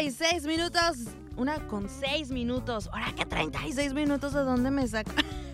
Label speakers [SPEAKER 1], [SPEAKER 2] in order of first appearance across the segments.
[SPEAKER 1] 1:36. 1:06. ¿Ahora qué 36 minutos? ¿De dónde me saco?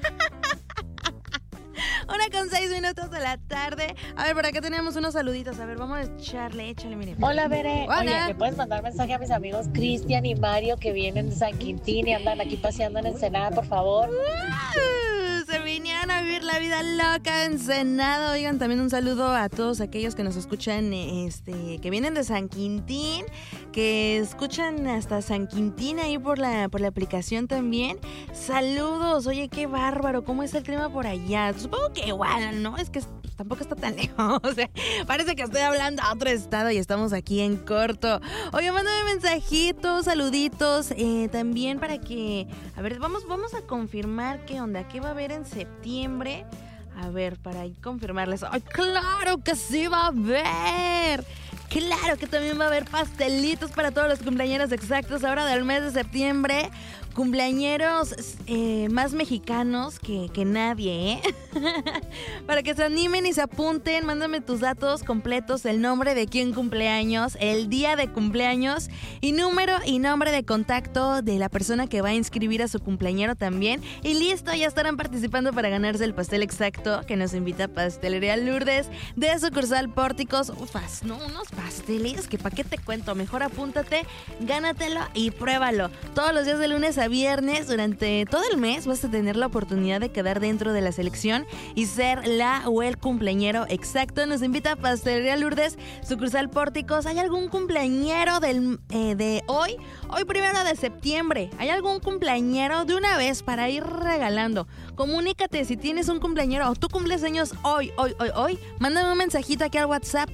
[SPEAKER 1] 1:06 de la tarde. A ver, por acá tenemos unos saluditos. A ver, vamos a échale, miren.
[SPEAKER 2] Hola, Bere.
[SPEAKER 1] Hola.
[SPEAKER 2] Oye, ¿me puedes mandar mensaje a mis amigos Cristian y Mario que vienen de San Quintín y andan aquí paseando en Ensenada, por favor?
[SPEAKER 1] Se vinieron a vivir la vida loca en Ensenada. Oigan, también un saludo a todos aquellos que nos escuchan, que vienen de San Quintín, que escuchan hasta San Quintín ahí por la aplicación también. Saludos. Oye, qué bárbaro. ¿Cómo está el clima por allá? Supongo que igual, ¿no? Es que tampoco está tan lejos. O sea, parece que estoy hablando a otro estado y estamos aquí en corto. Oye, mándame mensajitos, saluditos, también para que... A ver, vamos a confirmar qué onda, qué va a haber en septiembre. A ver, para confirmarles. ¡Ay, claro que sí va a haber! Claro que también va a haber pastelitos para todos los cumpleañeros exactos ahora del mes de septiembre. Cumpleañeros más mexicanos que nadie, ¿eh? Para que se animen y se apunten, mándame tus datos completos, el nombre de quién cumpleaños, el día de cumpleaños y número y nombre de contacto de la persona que va a inscribir a su cumpleañero también. Y listo, ya estarán participando para ganarse el pastel exacto que nos invita Pastelería Lourdes de sucursal Pórticos. Ufas, no, unos pasteles que pa' qué te cuento, mejor apúntate, gánatelo y pruébalo. Todos los días de lunes a viernes, durante todo el mes, vas a tener la oportunidad de quedar dentro de la selección y ser la o el cumpleañero exacto. Nos invita a Pastelería Lourdes, sucursal Pórticos. ¿Hay algún cumpleañero de hoy? Hoy 1 de septiembre. ¿Hay algún cumpleañero? De una vez para ir regalando. Comunícate si tienes un cumpleañero o tú cumples años hoy. Mándame un mensajito aquí al WhatsApp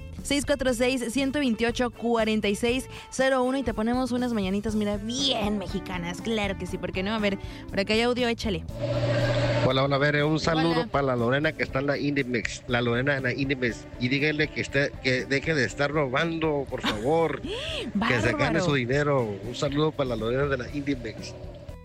[SPEAKER 1] 646-128-4601 y te ponemos unas mañanitas, mira, bien mexicanas. Claro que sí, ¿por qué no? A ver, por acá hay audio, échale.
[SPEAKER 3] Hola, Bere, un saludo
[SPEAKER 1] Hola.
[SPEAKER 3] para la Lorena que está en la Indimex, y díganle que deje de estar robando, por favor, que se gane
[SPEAKER 1] Bárbaro.
[SPEAKER 3] su dinero. Un saludo para la Lorena de la Indimex.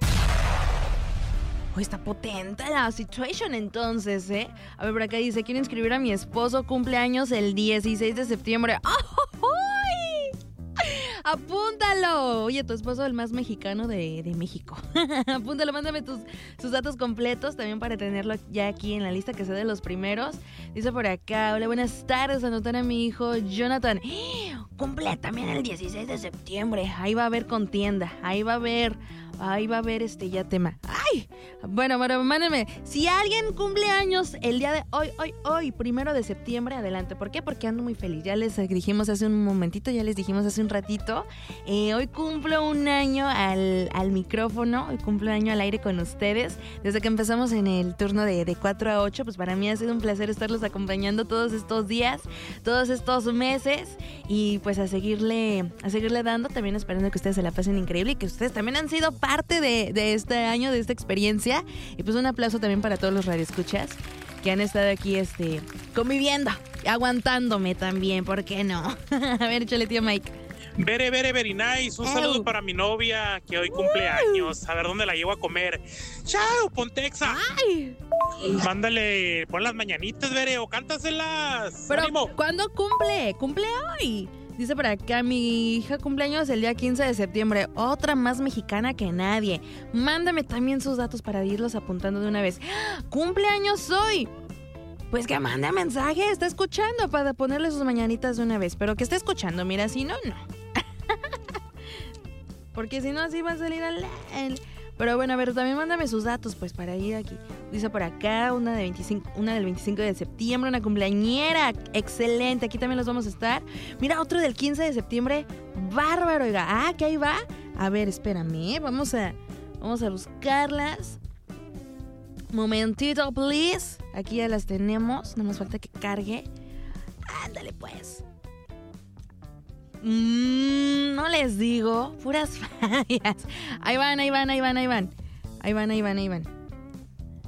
[SPEAKER 1] Oh, está potente la situation entonces, ¿eh? A ver, por acá dice, quiero inscribir a mi esposo, cumpleaños el 16 de septiembre. ¡Ay! ¡Apúntalo! Oye, tu esposo es el más mexicano de México. Apúntalo, mándame sus datos completos también para tenerlo ya aquí en la lista, que sea de los primeros. Dice por acá, hola, buenas tardes, anotar a mi hijo Jonathan. Cumple también el 16 de septiembre. Ahí va a haber contienda, ahí va a haber ya tema. ¡Ay! Bueno, mándenme. Si alguien cumple años el día de hoy, 1 de septiembre, adelante. ¿Por qué? Porque ando muy feliz. Ya les dijimos hace un momentito, ya les dijimos hace un ratito. Hoy cumplo un año al micrófono, hoy cumplo un año al aire con ustedes. Desde que empezamos en el turno de 4 a 8, pues para mí ha sido un placer estarlos acompañando todos estos días, todos estos meses. Y pues a seguirle dando, también esperando que ustedes se la pasen increíble y que ustedes también han sido parte de este año, de esta experiencia. Y pues un aplauso también para todos los radioescuchas que han estado aquí conviviendo, aguantándome también, ¿por qué no? A ver, échale, tío Mike.
[SPEAKER 4] Very nice. Un saludo para mi novia que hoy cumple años. A ver dónde la llevo a comer. ¡Chao, Pontexa!
[SPEAKER 1] ¡Ay!
[SPEAKER 4] Mándale, pon las mañanitas, Bere, o cántaselas.
[SPEAKER 1] Pero,
[SPEAKER 4] ¡Ánimo!
[SPEAKER 1] ¿cuándo cumple? ¡Cumple hoy! Dice por acá, mi hija cumpleaños el día 15 de septiembre. Otra más mexicana que nadie. Mándame también sus datos para irlos apuntando de una vez. ¡Cumpleaños hoy! Pues que mande mensaje, está escuchando para ponerle sus mañanitas de una vez. Pero que esté escuchando, mira, si no, no. Porque si no, así va a salir Pero bueno, a ver, también mándame sus datos, pues, para ir aquí. Dice por acá, una del 25 de septiembre, una cumpleañera. Excelente, aquí también los vamos a estar. Mira, otro del 15 de septiembre. Bárbaro, oiga. Ah, que ahí va. A ver, espérame, vamos a buscarlas. Momentito, please. Aquí ya las tenemos, no nos falta que cargue. Ándale, pues. No les digo, puras fallas. Ahí van.